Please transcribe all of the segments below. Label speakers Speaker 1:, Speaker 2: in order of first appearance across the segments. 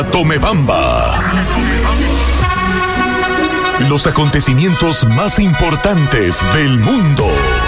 Speaker 1: Tomebamba. Los acontecimientos más importantes del mundo.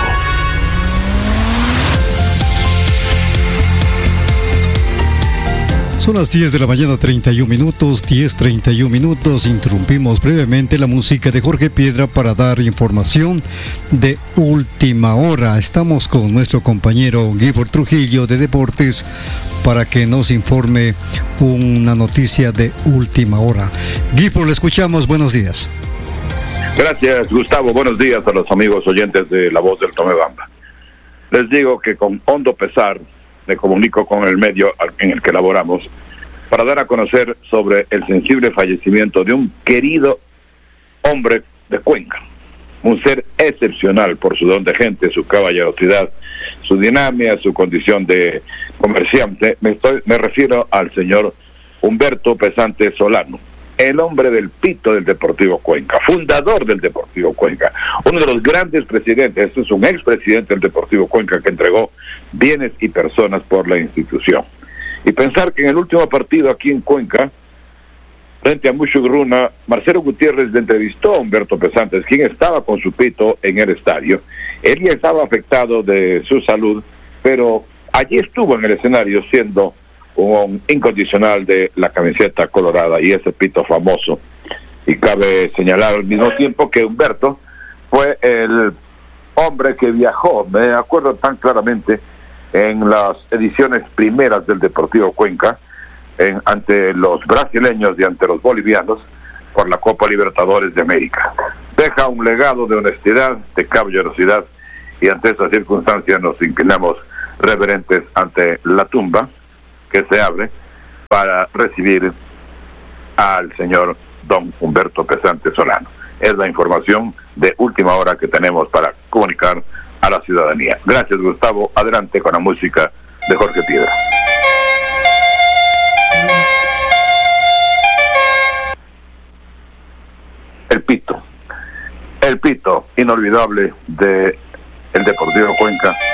Speaker 2: Son las 10 de la mañana, 31 minutos, 10:31 minutos. Interrumpimos brevemente la música de Jorge Piedra para dar información de última hora. Estamos con nuestro compañero Gifford Trujillo de Deportes para que nos informe una noticia de última hora. Gifford, le escuchamos. Buenos días.
Speaker 3: Gracias, Gustavo. Buenos días a los amigos oyentes de La Voz del Tomebamba. Les digo que con hondo pesar me comunico con el medio en el que laboramos para dar a conocer sobre el sensible fallecimiento de un querido hombre de Cuenca, un ser excepcional por su don de gente, su caballerosidad, su dinamia, su condición de comerciante. Me refiero al señor Humberto Pesante Solano, el hombre del pito del Deportivo Cuenca, fundador del Deportivo Cuenca, uno de los grandes presidentes. Este es un expresidente del Deportivo Cuenca que entregó bienes y personas por la institución. Y pensar que en el último partido aquí en Cuenca, frente a Mushugruna, Marcelo Gutiérrez le entrevistó a Humberto Pesantes, quien estaba con su pito en el estadio. Él ya estaba afectado de su salud, pero allí estuvo en el escenario siendo un incondicional de la camiseta colorada y ese pito famoso. Y cabe señalar al mismo tiempo que Humberto fue el hombre que viajó, me acuerdo tan claramente, en las ediciones primeras del Deportivo Cuenca, ante los brasileños y ante los bolivianos, por la Copa Libertadores de América. Deja un legado de honestidad, de caballerosidad, y ante esa circunstancia nos inclinamos reverentes ante la tumba que se abre para recibir al señor don Humberto Pesante Solano. Es la información de última hora que tenemos para comunicar a la ciudadanía. Gracias, Gustavo. Adelante con la música de Jorge Piedra. El pito inolvidable de el Deportivo Cuenca.